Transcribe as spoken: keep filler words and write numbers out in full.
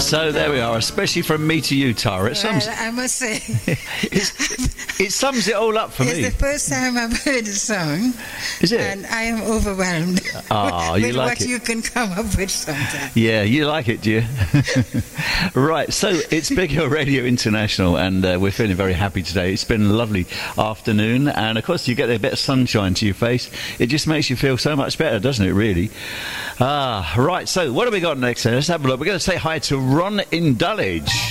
So there we are, especially from me to you, Tara. It, Well, sums, I must say, it's, it sums it all up for it's me. the first time I've heard a song, Is it? and I am overwhelmed Ah, with you like what it? you can come up with sometimes. Yeah, you like it, do you? Right, so it's Big Hill Radio International, and uh, we're feeling very happy today. It's been a lovely afternoon, and of course you get a bit of sunshine to your face. It just makes you feel so much better, doesn't it, really? Ah, right, so what have we got next? Let's have a look. We're going to say hi to Ron in Dulwich.